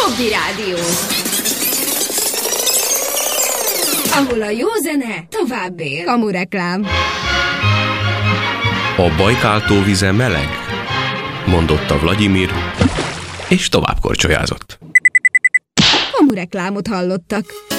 Hobby Rádió. Ahol a jó zene tovább él. Kamureklám. A Bajkál-tó vize meleg? Mondotta Vladimir, és tovább korcsolyázott. Kamureklámot hallottak.